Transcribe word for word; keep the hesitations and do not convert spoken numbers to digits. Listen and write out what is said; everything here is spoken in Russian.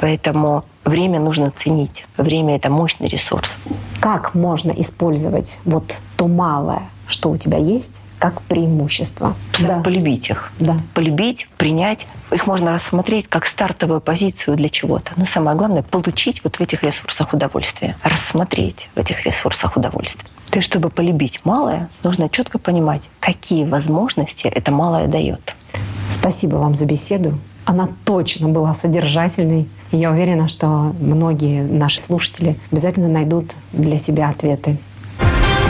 Поэтому время нужно ценить. Время — это мощный ресурс. Как можно использовать вот то малое, что у тебя есть, как преимущество? Да. Полюбить их. Да. Полюбить, принять. Их можно рассмотреть как стартовую позицию для чего-то. Но самое главное — получить вот в этих ресурсах удовольствие. Рассмотреть в этих ресурсах удовольствие. То есть, чтобы полюбить малое, нужно четко понимать, какие возможности это малое дает. Спасибо вам за беседу. Она точно была содержательной. И я уверена, что многие наши слушатели обязательно найдут для себя ответы.